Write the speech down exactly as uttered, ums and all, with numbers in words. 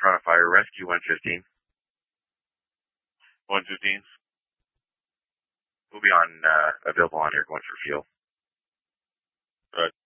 front of fire. Rescue one fifteen. one fifteen. We'll be on, uh, available on air going for fuel. Right.